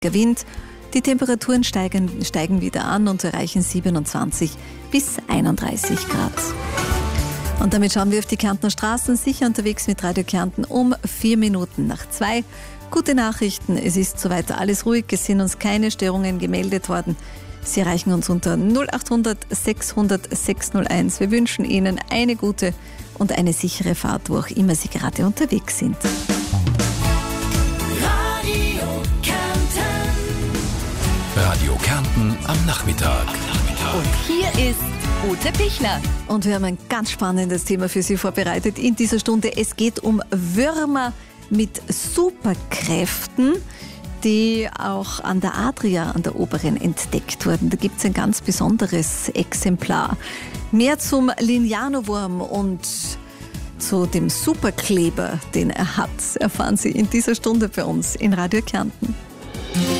Wind. Die Temperaturen steigen wieder an und erreichen 27 bis 31 Grad. Und damit schauen wir auf die Kärntner Straßen, sicher unterwegs mit Radio Kärnten um 4 Minuten nach 2. Gute Nachrichten, es ist soweit alles ruhig, es sind uns keine Störungen gemeldet worden. Sie erreichen uns unter 0800 600 601. Wir wünschen Ihnen eine gute und eine sichere Fahrt, wo auch immer Sie gerade unterwegs sind. Radio Kärnten am Nachmittag. Und hier ist Ute Pichler. Und wir haben ein ganz spannendes Thema für Sie vorbereitet in dieser Stunde. Es geht um Würmer mit Superkräften, die auch an der Adria, an der Oberen, entdeckt wurden. Da gibt es ein ganz besonderes Exemplar. Mehr zum Lignano-Wurm und zu dem Superkleber, den er hat, erfahren Sie in dieser Stunde bei uns in Radio Kärnten.